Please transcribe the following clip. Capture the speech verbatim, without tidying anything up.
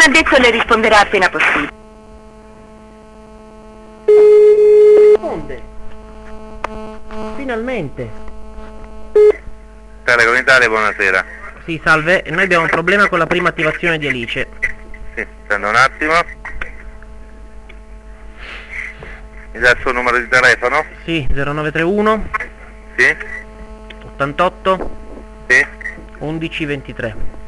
addetto le risponderà appena possibile. Risponde. Finalmente. Telecom Italia, buonasera. Sì, salve. Noi abbiamo un problema con la prima attivazione di Alice. Sì, attendo un attimo. Mi dà il suo numero di telefono? Sì, zero nove tre uno Sì? ottantotto Sì? undici ventitré.